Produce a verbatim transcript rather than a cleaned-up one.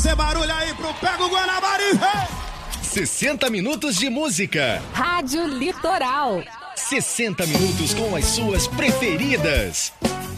fazer barulho aí pro Pega o Guanabara. sessenta minutos de música. Rádio Litoral. sessenta minutos com as suas preferidas.